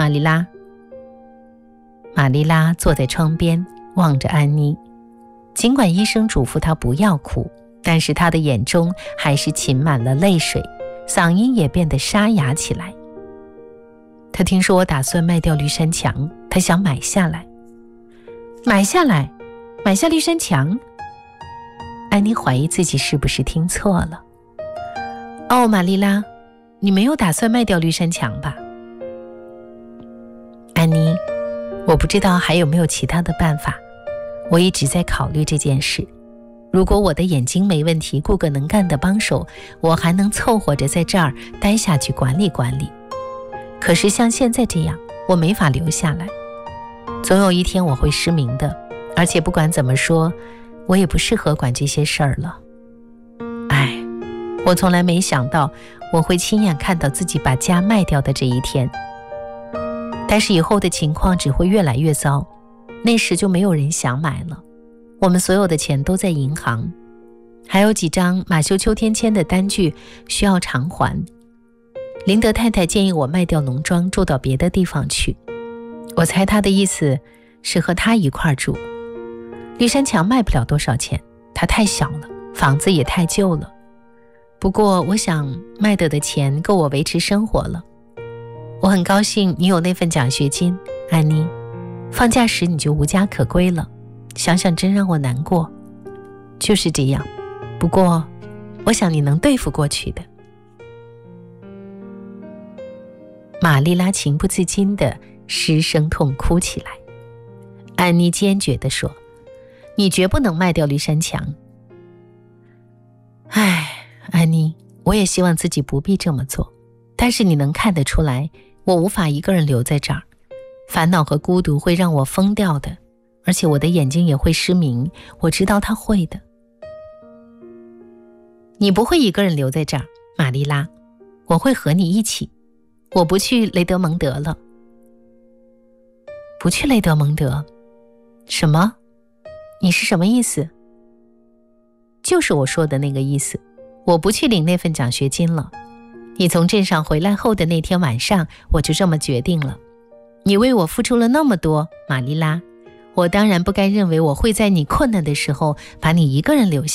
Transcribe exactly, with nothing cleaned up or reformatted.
玛丽拉。玛丽拉坐在窗边望着安妮，尽管医生嘱咐她不要哭，但是她的眼中还是噙满了泪水，嗓音也变得沙哑起来。她听说我打算卖掉绿山墙，她想买下来。买下来？买下绿山墙？安妮怀疑自己是不是听错了。哦，玛丽拉，你没有打算卖掉绿山墙吧？安妮，我不知道还有没有其他的办法，我一直在考虑这件事。如果我的眼睛没问题，雇个能干的帮手，我还能凑合着在这儿待下去管理管理。可是像现在这样，我没法留下来。总有一天我会失明的，而且不管怎么说，我也不适合管这些事儿了。唉，我从来没想到我会亲眼看到自己把家卖掉的这一天。但是以后的情况只会越来越糟，那时就没有人想买了。我们所有的钱都在银行，还有几张马修秋天签的单据需要偿还。林德太太建议我卖掉农庄，住到别的地方去。我猜她的意思是和她一块住。绿山墙卖不了多少钱，它太小了，房子也太旧了。不过我想卖得的钱够我维持生活了。我很高兴你有那份奖学金，安妮。放假时你就无家可归了，想想真让我难过。就是这样，不过我想你能对付过去的。玛丽拉情不自禁地失声痛哭起来。安妮坚决地说，你绝不能卖掉绿山墙。唉，安妮，我也希望自己不必这么做，但是你能看得出来，我无法一个人留在这儿，烦恼和孤独会让我疯掉的，而且我的眼睛也会失明，我知道它会的。你不会一个人留在这儿，玛丽拉，我会和你一起。我不去雷德蒙德了。不去雷德蒙德？什么？你是什么意思？就是我说的那个意思，我不去领那份奖学金了。你从镇上回来后的那天晚上，我就这么决定了。你为我付出了那么多，玛丽拉，我当然不该认为我会在你困难的时候把你一个人留下。